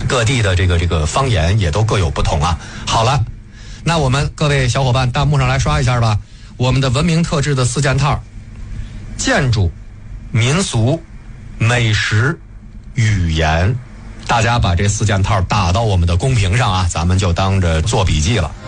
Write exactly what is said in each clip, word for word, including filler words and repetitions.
各地的这个这个方言也都各有不同啊。好了，那我们各位小伙伴弹幕上来刷一下吧。我们的文明特质的四件套：建筑、民俗、美食、语言。大家把这四件套打到我们的公屏上啊，咱们就当着做笔记了。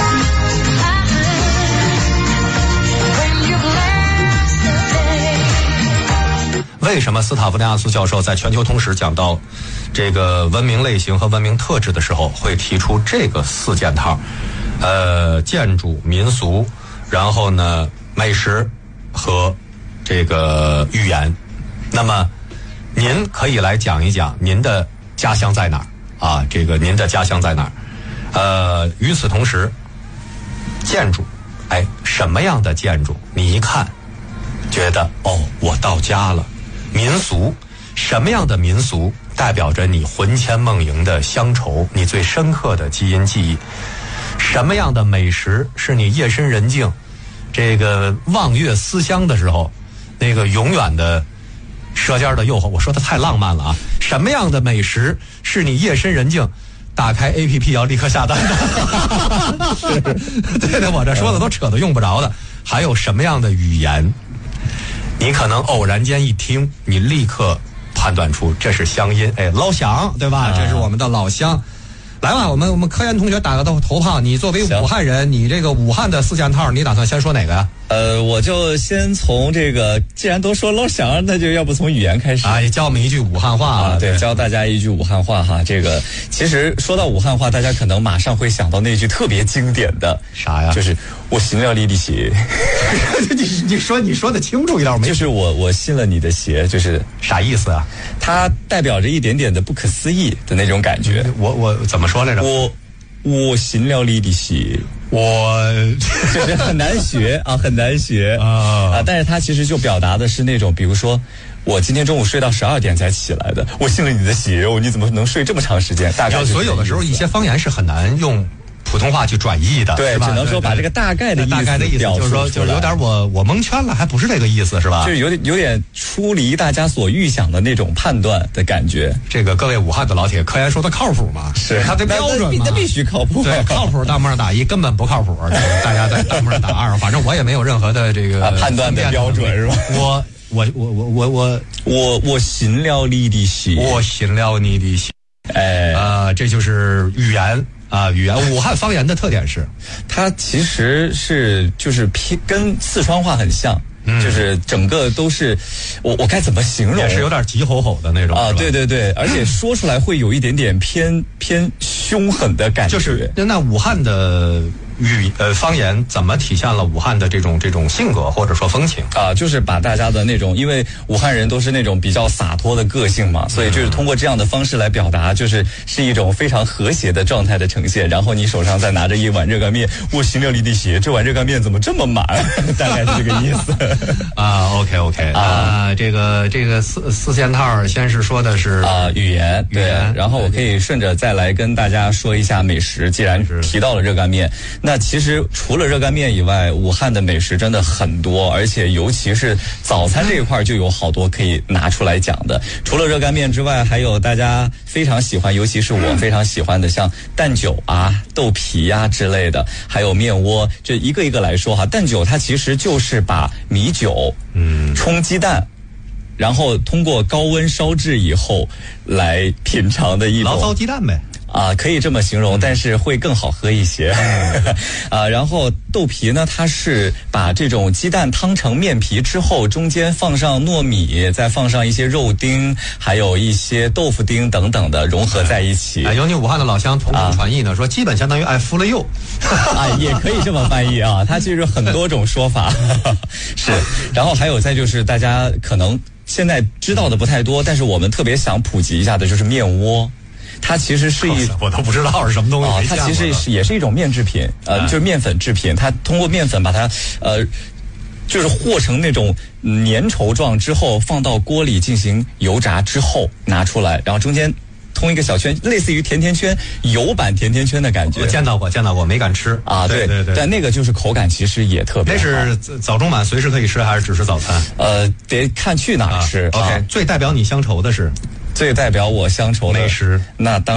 为什么斯塔夫尼亚斯教授在全球通史讲到这个文明类型和文明特质的时候，会提出这个四件套？呃，建筑、民俗，然后呢，美食和这个语言。那么，您可以来讲一讲您的家乡在哪儿啊？这个您的家乡在哪儿？呃，与此同时，建筑，哎，什么样的建筑？你一看，觉得哦，我到家了。民俗，什么样的民俗代表着你魂牵梦萦的乡愁，你最深刻的基因记忆？什么样的美食是你夜深人静，这个望月思乡的时候，那个永远的舌尖的诱惑？我说的太浪漫了啊！什么样的美食是你夜深人静打开 A P P 要立刻下单的？是，对对，我这说的都扯得用不着的。还有什么样的语言？你可能偶然间一听，你立刻判断出这是乡音，哎，老乡，对吧？这是我们的老乡。来吧，我们我们科研同学打个头炮，你作为武汉人，你这个武汉的四件套，你打算先说哪个呀？ 呃，我就先从这个，既然都说老乡，那就要不从语言开始啊，教我们一句武汉话啊， 对，教大家一句武汉话哈。这个其实说到武汉话，大家可能马上会想到那句特别经典的啥呀？ 就是我信了你的邪。 你你说你说的清楚一点没？ 就是我我信了你的邪，就是啥意思啊？ 它代表着一点点的不可思议的那种感觉。 我我怎么说来着？ 我我信了你的邪。我就是很难学啊，很难学啊啊！但是它其实就表达的是那种，比如说，我今天中午睡到十二点才起来的，我信了你的邪，你怎么能睡这么长时间？大概所以有的时候一些方言是很难用普通话去转译的， 对，只能说把这个大概的意思， 大概的意思就是说，就是有点我我蒙圈了，还不是这个意思，是吧？ 就是有点有点出离大家所预想的那种判断的感觉。 这个各位武汉的老铁，科研说的靠谱吗？ 是他的标准吗？ 那必须靠谱。 对，靠谱弹幕上打一，根本不靠谱。大家在弹幕上打二，反正我也没有任何的这个、 啊、判断的标准，是吧？ 我我我我我我我我信了你的邪， 我信了你的邪。哎啊、呃，这就是语言。啊，语言武汉方言的特点是， 它其实是就是偏跟四川话很像，嗯、就是整个都是，我我该怎么形容？ 也是有点急吼吼的那种啊，对对对，而且说出来会有一点点偏偏凶狠的感觉。 就是那武汉的语呃方言怎么体现了武汉的这种这种性格或者说风情啊？就是把大家的那种，因为武汉人都是那种比较洒脱的个性嘛，所以就是通过这样的方式来表达，就是是一种非常和谐的状态的呈现。然后你手上再拿着一碗热干面，我行了你的鞋，这碗热干面怎么这么满？大概是这个意思啊。OK OK 啊，这个这个四四件套，先是说的是啊语言， 语言， 然后我可以顺着再来跟大家说一下美食。既然提到了热干面，那其实除了热干面以外，武汉的美食真的很多，而且尤其是早餐这一块就有好多可以拿出来讲的。除了热干面之外，还有大家非常喜欢，尤其是我非常喜欢的，像蛋酒啊、豆皮呀、啊、之类的，还有面窝。这一个一个来说哈，蛋酒它其实就是把米酒嗯冲鸡蛋，然后通过高温烧制以后来品尝的一种醪糟鸡蛋呗。 啊，可以这么形容，但是会更好喝一些。啊，然后豆皮呢，它是把这种鸡蛋汤成面皮之后，中间放上糯米，再放上一些肉丁，还有一些豆腐丁等等的融合在一起。 哎，有你武汉的老乡同声传译呢，啊、说基本相当于爱敷了釉。 啊，也可以这么翻译啊，它其实很多种说法。是，然后还有再就是大家可能现在知道的不太多，但是我们特别想普及一下的就是面窝。它其实是一， 我都不知道是什么东西。 哦，它其实是也是一种面制品，呃，就是面粉制品。它通过面粉把它，呃，就是和成那种粘稠状之后，放到锅里进行油炸之后拿出来，然后中间通一个小圈，类似于甜甜圈油版甜甜圈的感觉。 我见到过，见到过，没敢吃啊。对对对，但那个就是口感其实也特别好。 那是早中晚随时可以吃，还是只是早餐？ 呃，得看去哪儿吃。 啊、OK，、啊、最代表你乡愁的是？ 最代表我乡愁的美食， 那当